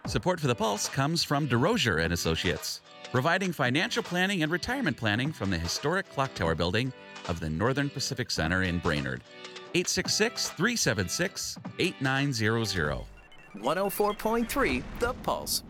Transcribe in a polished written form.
Support for the Pulse comes from DeRosier and Associates, providing financial planning and retirement planning from the historic Clock Tower building of the Northern Pacific Center in Brainerd. 866-376-8900. 104.3 The Pulse.